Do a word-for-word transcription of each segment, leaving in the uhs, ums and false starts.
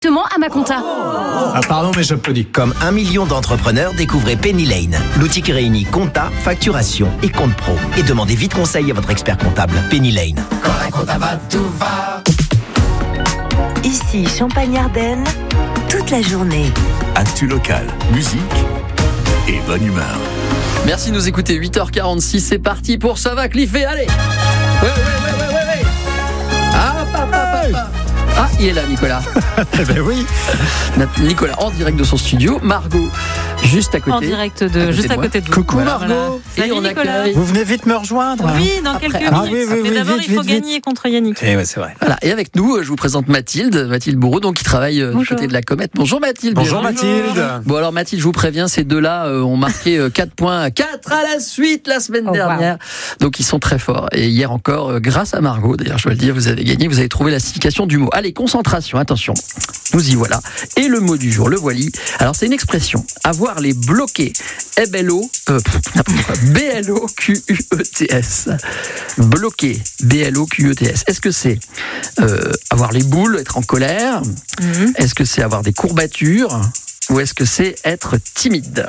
directement à ma compta. Ah pardon, mais j'applaudis. Comme un million d'entrepreneurs, découvrez Penny Lane, l'outil qui réunit compta, facturation et compte pro. Et demandez vite conseil à votre expert comptable. Penny Lane. Quand la compta va, tout va. Ici, Champagne-Ardenne, toute la journée. Actu local, musique et bonne humeur. Merci de nous écouter, huit heures quarante-six, c'est parti pour Ça va cliffer, allez. Ouais, ouais, ouais, ouais, ouais, ouais. Ah, papa, papa. Ah, il est là, Nicolas. Eh ben oui. Nicolas, en direct de son studio. Margot, juste à côté. En direct de, à juste de à côté de vous. Coucou Voilà. Margot. Et Salut on Nicolas. accueille... Vous venez vite me rejoindre. Oui, dans Après. quelques Ah, minutes. oui, oui, Mais oui, d'abord, vite, il faut vite, gagner contre Yannick. Eh ouais, c'est vrai. Voilà. Et avec nous, je vous présente Mathilde, Mathilde Bourreau, donc qui travaille euh, du Bonjour. côté de la Comète. Bonjour Mathilde. Bonjour bienvenue. Mathilde. Bon alors Mathilde, je vous préviens, ces deux-là euh, ont marqué euh, quatre points, quatre à la suite la semaine Oh, dernière. Donc ils sont très forts. Et hier encore, euh, grâce à Margot, d'ailleurs je dois le dire, vous avez gagné, vous avez trouvé la signification du mot. Allez, concentration, attention. Nous y voilà. Et le mot du jour, le voili. Alors c'est une expression. Avoir les bloqués. B L O, euh, B L O Q U E T S. Bloqué. B L O Q U E T S. Est-ce que c'est euh, avoir les boules, être en colère? Mhm. Est-ce que c'est avoir des courbatures? Ou est-ce que c'est être timide?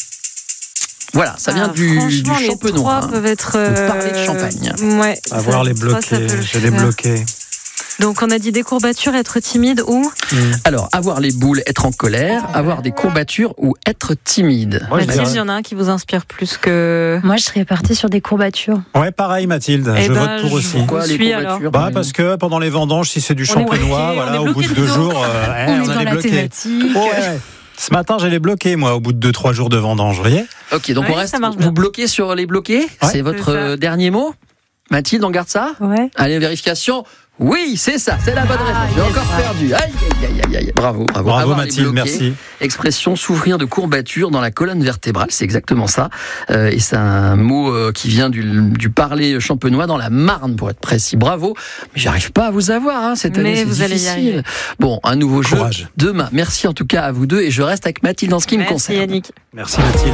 Voilà, ça vient Ah, du, du franchement, les champenois. trois hein. peuvent être. De parler de champagne. Ouais. Avoir ça- les trois, ça bloqués. peut le J'ai les faire. bloqués. Donc on a dit des courbatures, être timide ou Alors, avoir les boules, être en colère, avoir des courbatures ou être timide. Moi, je Mathilde, il dirais- y en a un qui vous inspire plus que. Moi, je serais partie sur des courbatures. Ouais, pareil Mathilde. Eh je ben, vote pour je- aussi. Pourquoi Je les suis, courbatures alors. Bah par parce que pendant les vendanges, si c'est du On est champenois, bloqué, on voilà, est au bout bloqué de deux dedans. jours, euh, ouais, On on, est a dans les la bloqués. thématique. Ouais. Ce matin, j'ai les bloqués, moi, au bout de deux trois jours de vendange, vous voyez. Ok, donc Oui, on reste. ça marche bien. Vous bloquez sur les bloqués. C'est votre C'est ça. euh, dernier mot. Mathilde, on garde ça. Ouais. Allez, vérification. Oui, c'est ça, c'est la bonne réponse. J'ai yes. encore perdu. Aïe, aïe, aïe, aïe, aïe. Bravo, bravo. Bravo Avoir les Mathilde, bloqués. merci. Expression souffrir de courbatures dans la colonne vertébrale, c'est exactement ça. Euh, et c'est un mot euh, qui vient du, du parler champenois dans la Marne, pour être précis. Bravo. Mais j'arrive pas à vous avoir hein, cette année, Mais c'est vous allez y difficile. arriver. Bon, un nouveau Courage. jeu demain. Merci en tout cas à vous deux et je reste avec Mathilde en ce qui me Merci concerne. Yannick. Merci Mathilde.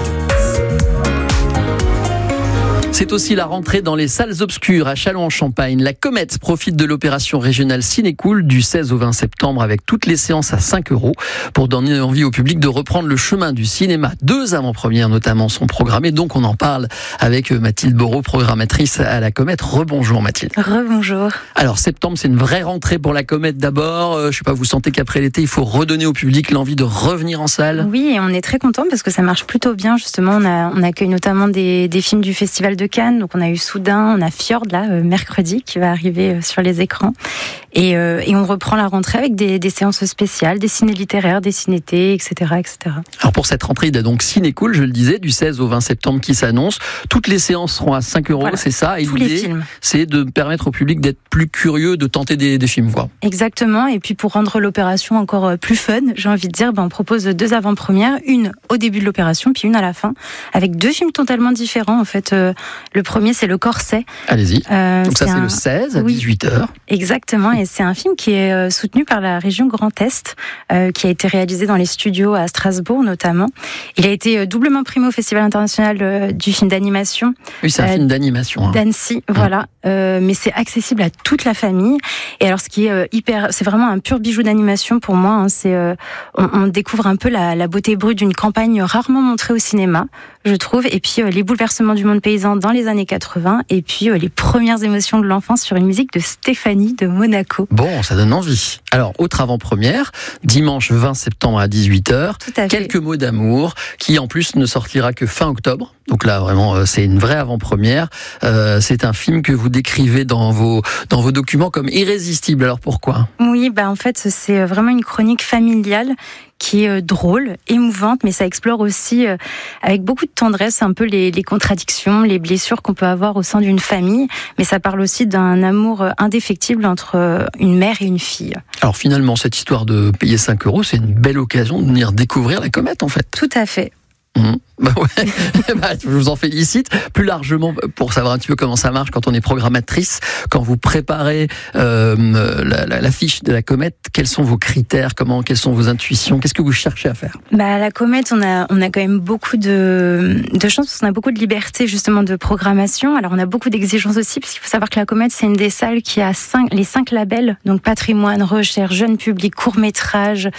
C'est aussi la rentrée dans les salles obscures à Châlons-en-Champagne. La Comète profite de l'opération régionale Cinécool du seize au vingt septembre avec toutes les séances à cinq euros pour donner envie au public de reprendre le chemin du cinéma. Deux avant-premières notamment sont programmées, donc on en parle avec Mathilde Bourreau, programmatrice à la Comète. Rebonjour Mathilde. Rebonjour. Alors septembre, c'est une vraie rentrée pour la Comète d'abord. Euh, je sais pas, vous sentez qu'après l'été, il faut redonner au public l'envie de revenir en salle? Oui, et on est très contents parce que ça marche plutôt bien. Justement, on, a, on accueille notamment des, des films du Festival de Cannes. Donc, on a eu Soudain, on a Fjord, là, euh, mercredi, qui va arriver euh, sur les écrans. Et, euh, et on reprend la rentrée avec des, des séances spéciales, des ciné littéraires, des cinétés, et cetera, et cetera. Alors pour cette rentrée, il y a donc Cinécool, je le disais, du seize au vingt septembre qui s'annonce. Toutes les séances seront à cinq euros, Voilà. c'est ça. Et Tous les l'idée, films. c'est de permettre au public d'être plus curieux, de tenter des, des films, quoi. Exactement. Et puis, pour rendre l'opération encore euh, plus fun, j'ai envie de dire, ben, on propose deux avant-premières, une au début de l'opération, puis une à la fin, avec deux films totalement différents. En fait, euh, le premier, c'est Le Corset. Allez-y. Euh, Donc ça, c'est un- le seize à Oui. dix-huit heures. Exactement, et c'est un film qui est euh, soutenu par la région Grand Est, euh, qui a été réalisé dans les studios à Strasbourg notamment. Il a été euh, doublement primé au Festival international euh, du film d'animation Oui, c'est un Euh, film d'animation. hein. d'Annecy, voilà. Euh, mais c'est accessible à toute la famille. Et alors, ce qui est euh, hyper, c'est vraiment un pur bijou d'animation pour moi. Hein, c'est, euh, on, on découvre un peu la, la beauté brute d'une campagne rarement montrée au cinéma, je trouve. Et puis euh, les bouleversements du monde paysan dans les années quatre-vingts. Et puis euh, les premières émotions de l'enfance sur une musique de Stéphanie de Monaco. Bon, ça donne envie. Alors, autre avant-première, dimanche vingt septembre à dix-huit heures. Tout à fait. Quelques mots d'amour, qui en plus ne sortira que fin octobre. Donc là, vraiment, euh, c'est une vraie avant-première. Euh, c'est un film que vous décrivez dans vos, dans vos documents comme irrésistible. Alors pourquoi? Oui, bah en fait, c'est vraiment une chronique familiale qui est euh, drôle, émouvante, mais ça explore aussi euh, avec beaucoup de tendresse un peu les, les contradictions, les blessures qu'on peut avoir au sein d'une famille, mais ça parle aussi d'un amour euh, indéfectible entre euh, une mère et une fille. Alors finalement, cette histoire de payer cinq euros, c'est une belle occasion de venir découvrir la Comète, en fait. Tout à fait. Mmh. Bah ouais. bah, je vous en félicite. Plus largement, pour savoir un petit peu comment ça marche quand on est programmatrice, quand vous préparez euh, la, la, la fiche de la Comète, quels sont vos critères, comment, quelles sont vos intuitions, qu'est-ce que vous cherchez à faire? Bah, à la Comète, on a, on a quand même beaucoup de, de chance, parce qu'on a beaucoup de liberté, justement, de programmation. Alors, on a beaucoup d'exigences aussi, parce qu'il faut savoir que la Comète, c'est une des salles qui a cinq, les cinq labels, donc patrimoine, recherche, jeune public, court-métrage,